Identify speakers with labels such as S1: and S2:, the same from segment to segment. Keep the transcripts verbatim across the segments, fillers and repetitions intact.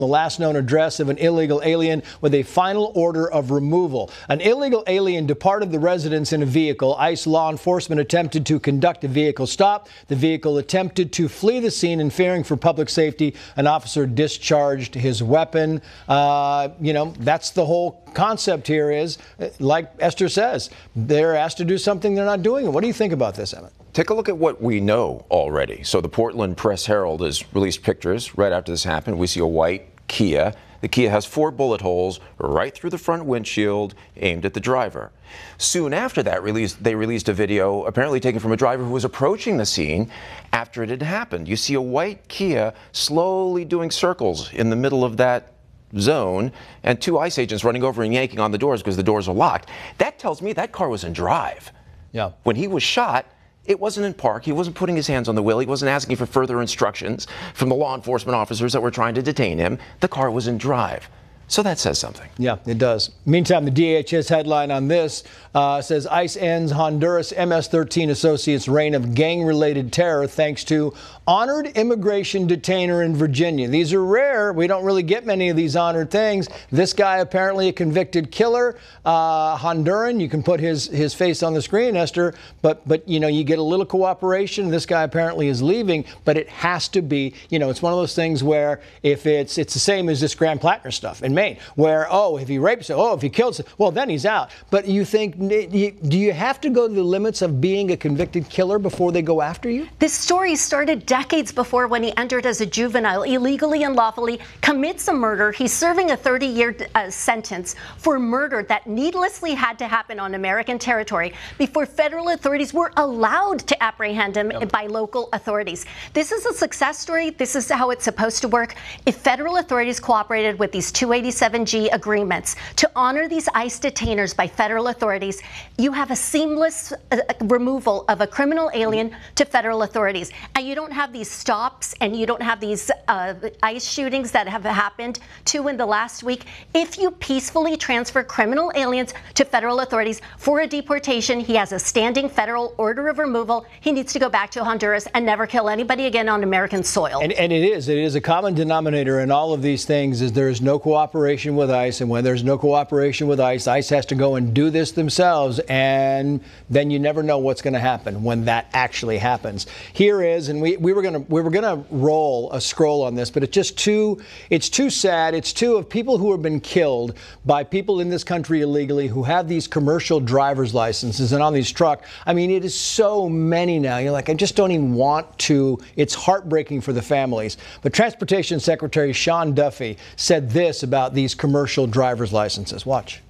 S1: The last known address of an illegal alien with a final order of removal. An illegal alien departed the residence in a vehicle. ICE law enforcement attempted to conduct a vehicle stop. The vehicle attempted to flee the scene, and fearing for public safety, an officer discharged his weapon. Uh, you know, that's the whole concept here is, like Esther says, they're asked to do something they're not doing. What do you think about this, Emmett?
S2: Take a look at what we know already. So the Portland Press-Herald has released pictures right after this happened. We see a white Kia. The Kia has four bullet holes right through the front windshield aimed at the driver. Soon after that, released, they released a video apparently taken from a driver who was approaching the scene after it had happened. You see a white Kia slowly doing circles in the middle of that zone, and two ICE agents running over and yanking on the doors because the doors are locked. That tells me that car was in drive.
S1: Yeah.
S2: When he was shot, it wasn't in park. He wasn't putting his hands on the wheel. He wasn't asking for further instructions from the law enforcement officers that were trying to detain him. The car was in drive. So that says something.
S1: Yeah, it does. Meantime, the D H S headline on this uh, says ICE ends Honduras M S thirteen associates' reign of gang-related terror thanks to honored immigration detainer in Virginia. These are rare. We don't really get many of these honored things. This guy apparently a convicted killer, uh, Honduran. You can put his his face on the screen, Esther. But but you know you get a little cooperation. This guy apparently is leaving, but it has to be. You know, it's one of those things where if it's it's the same as this Grand Plattner stuff in Maine, where, oh, if he rapes it, oh, if he kills it, well, then he's out. But you think, do you have to go to the limits of being a convicted killer before they go after you?
S3: This story started decades before when he entered as a juvenile, illegally and lawfully commits a murder. He's serving a thirty-year uh, sentence for murder that needlessly had to happen on American territory before federal authorities were allowed to apprehend him yep. by local authorities. This is a success story. This is how it's supposed to work. If federal authorities cooperated with these two eighty-seven G agreements to honor these ICE detainers by federal authorities, you have a seamless uh, removal of a criminal alien to federal authorities. And you don't have these stops and you don't have these uh, ICE shootings that have happened two in the last week. If you peacefully transfer criminal aliens to federal authorities for a deportation, he has a standing federal order of removal. He needs to go back to Honduras and never kill anybody again on American soil.
S1: And, and it is. It is a common denominator in all of these things is there is no cooperation with ICE. And when there's no cooperation with ICE, ICE has to go and do this themselves. And then you never know what's going to happen when that actually happens. Here is, and we, we were going to we were going to roll a scroll on this, but it's just too it's too sad. It's too of people who have been killed by people in this country illegally who have these commercial driver's licenses and on these trucks. I mean, it is so many now. You're like, I just don't even want to. It's heartbreaking for the families. But Transportation Secretary Sean Duffy said this about these commercial driver's licenses. Watch.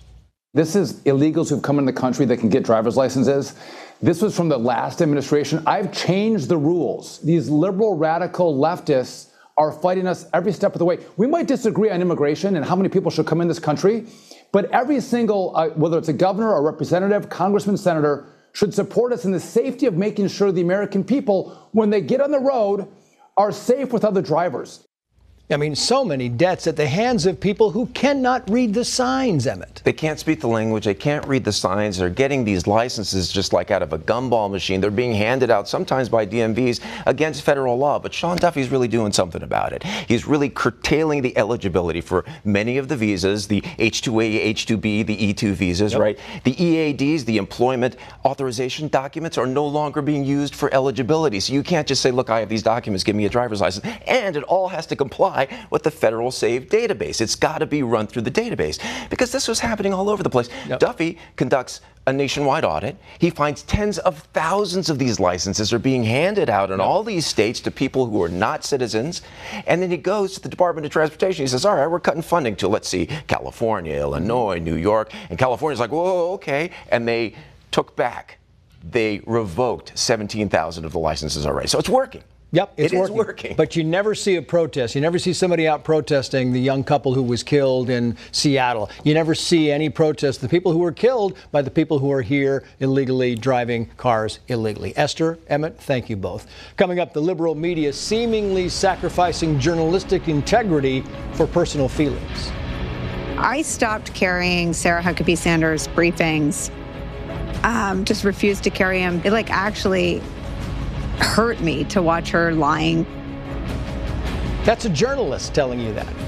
S4: This is illegals who've come into the country that can get driver's licenses. This was from the last administration. I've changed the rules. These liberal, radical leftists are fighting us every step of the way. We might disagree on immigration and how many people should come in this country, but every single, uh, whether it's a governor, a representative, congressman, senator, should support us in the safety of making sure the American people, when they get on the road, are safe with other drivers.
S1: I mean, so many deaths at the hands of people who cannot read the signs, Emmett.
S2: They can't speak the language. They can't read the signs. They're getting these licenses just like out of a gumball machine. They're being handed out sometimes by D M Vs against federal law. But Sean Duffy's really doing something about it. He's really curtailing the eligibility for many of the visas, the H two A, H two B, the E two visas, yep. right? The E A Ds, the employment authorization documents, are no longer being used for eligibility. So you can't just say, look, I have these documents, give me a driver's license. And it all has to comply with the federal SAVE database. It's got to be run through the database because this was happening all over the place. Yep. Duffy conducts a nationwide audit. He finds tens of thousands of these licenses are being handed out in yep. all these states to people who are not citizens. And then he goes to the Department of Transportation. He says, all right, we're cutting funding to, let's see, California, Illinois, New York. And California's like, whoa, okay. And they took back, they revoked seventeen thousand of the licenses already. So it's working.
S1: Yep, it's
S2: it
S1: working.
S2: Is working.
S1: But you never see a protest. You never see somebody out protesting the young couple who was killed in Seattle. You never see any protest. The people who were killed by the people who are here illegally driving cars illegally. Esther, Emmett, thank you both. Coming up, the liberal media seemingly sacrificing journalistic integrity for personal feelings.
S5: I stopped carrying Sarah Huckabee Sanders' briefings, um, just refused to carry them. It like actually hurt me to watch her lying.
S1: That's a journalist telling you that.